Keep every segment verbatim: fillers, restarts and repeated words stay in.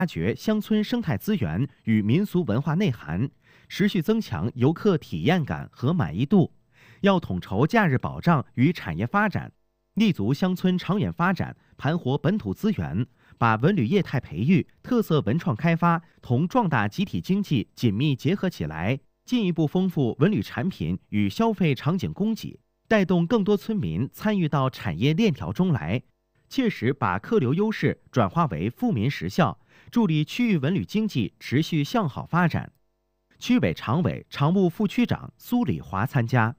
发掘乡村生态资源与民俗文化内涵，持续增强游客体验感和满意度。要统筹假日保障与产业发展，立足乡村长远发展，盘活本土资源，把文旅业态培育、特色文创开发同壮大集体经济紧密结合起来，进一步丰富文旅产品与消费场景供给，带动更多村民参与到产业链条中来，切实把客流优势转化为富民实效，助力区域文旅经济持续向好发展。区委常委、常务副区长苏礼华参加。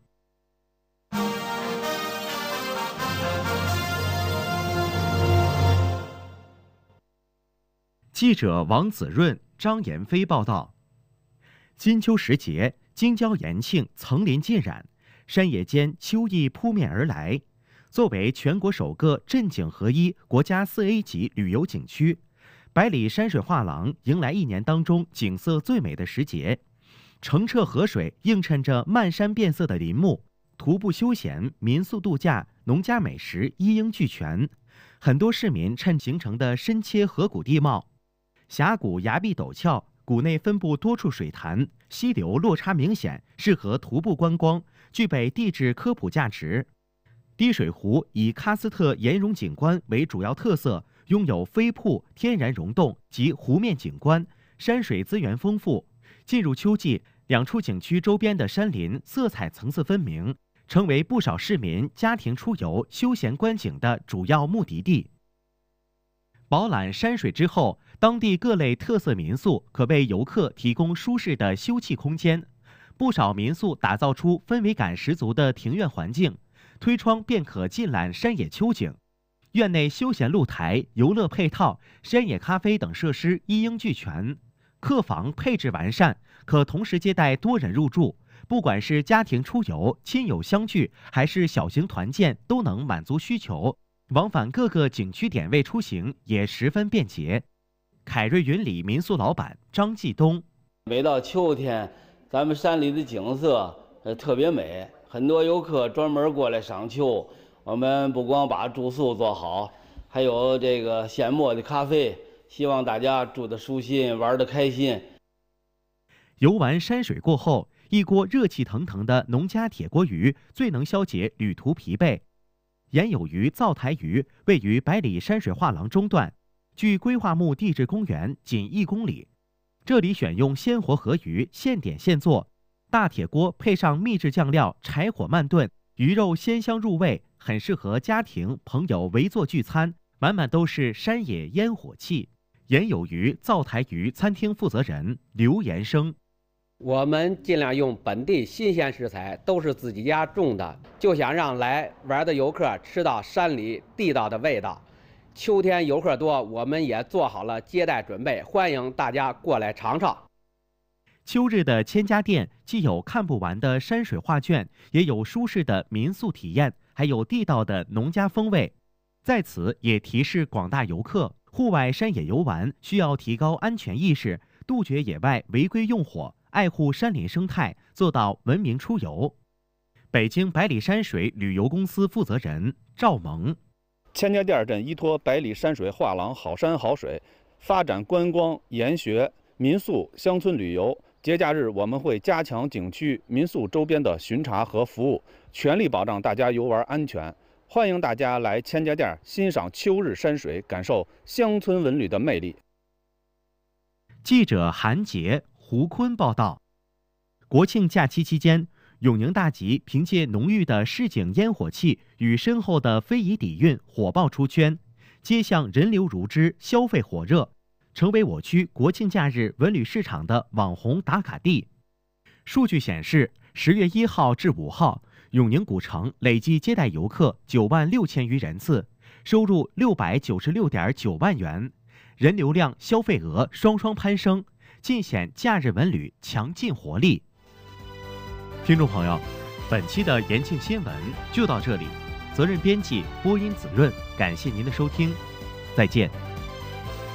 记者王子润、张延飞报道。金秋时节，京郊延庆，层林尽染，山野间秋意扑面而来。作为全国首个镇景合一国家四 A 级旅游景区，百里山水画廊迎来一年当中景色最美的时节。澄澈河水映衬着漫山遍色的林木，徒步休闲、民宿度假、农家美食一应俱全。很多市民趁形成的深切河谷地貌，峡谷崖壁陡峭，谷内分布多处水潭，溪流落差明显，适合徒步观光，具备地质科普价值。滴水湖以喀斯特岩溶景观为主要特色，拥有飞瀑、天然溶洞及湖面景观，山水资源丰富。进入秋季，两处景区周边的山林色彩层次分明，成为不少市民家庭出游、休闲观景的主要目的地。饱览山水之后，当地各类特色民宿可为游客提供舒适的休憩空间。不少民宿打造出氛围感十足的庭院环境，推窗便可尽览山野秋景。院内休闲露台、游乐配套、山野咖啡等设施一应俱全。客房配置完善，可同时接待多人入住。不管是家庭出游、亲友相聚，还是小型团建，都能满足需求。往返各个景区点位出行也十分便捷。凯瑞云里民宿老板张继东： 每到秋天，咱们山里的景色呃特别美，很多游客专门过来赏秋。我们不光把住宿做好，还有这个现磨的咖啡，希望大家住得舒心，玩得开心。 游完山水过后，一锅热气腾腾的农家铁锅鱼最能消解旅途疲惫。盐有鱼灶台鱼位于百里山水画廊中段，距规划木地质公园仅一公里。这里选用鲜活河鱼，现点现做，大铁锅配上秘制酱料，柴火慢炖，鱼肉鲜香入味，很适合家庭朋友围坐聚餐，满满都是山野烟火气。盐有鱼灶台鱼餐厅负责人刘延生： 我们尽量用本地新鲜食材，都是自己家种的，就想让来玩的游客吃到山里地道的味道。秋天游客多，我们也做好了接待准备，欢迎大家过来尝尝。 秋日的千家店既有看不完的山水画卷，也有舒适的民宿体验，还有地道的农家风味。在此也提示广大游客，户外山野游玩需要提高安全意识，杜绝野外违规用火，爱护山林生态，做到文明出游。北京百里山水旅游公司负责人赵萌： 千家店镇依托百里山水画廊好山好水，发展观光、研学、民宿、乡村旅游。节假日我们会加强景区、民宿周边的巡查和服务，全力保障大家游玩安全。欢迎大家来千家店欣赏秋日山水，感受乡村文旅的魅力。 记者韩杰、胡坤报道。国庆假期期间，永宁大集凭借浓郁的市井烟火气与深厚的非遗底蕴火爆出圈，街巷人流如织，消费火热，成为我区国庆假日文旅市场的网红打卡地。数据显示，十月一号至五号，永宁古城累计接待游客九万六千余人次，收入六百九十六点九万元，人流量、消费额双双攀升，尽显假日文旅强劲活力。听众朋友，本期的延庆新闻就到这里，责任编辑播音子润，感谢您的收听，再见。